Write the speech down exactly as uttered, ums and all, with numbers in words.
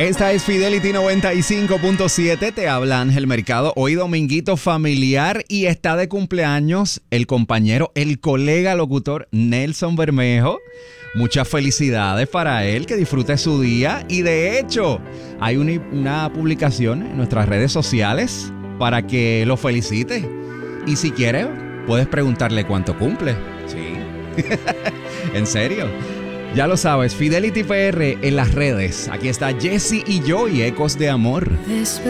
Esta es Fidelity noventa y cinco punto siete, te habla Ángel Mercado. Hoy dominguito familiar y está de cumpleaños el compañero, el colega locutor Nelson Bermejo. Muchas felicidades para él, que disfrute su día. Y de hecho, hay una, una publicación en nuestras redes sociales para que lo felicite. Y si quieres, puedes preguntarle cuánto cumple. Sí. ¿En serio? Ya lo sabes, Fidelity P R en las redes. Aquí está Jesse y yo y Ecos de Amor. Desperté